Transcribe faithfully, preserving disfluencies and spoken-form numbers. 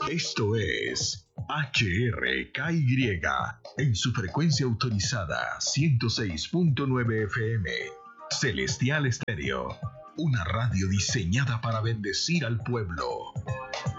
Esto es H R K Y en su frecuencia autorizada ciento seis punto nueve F M. Celestial Estéreo, una radio diseñada para bendecir al pueblo.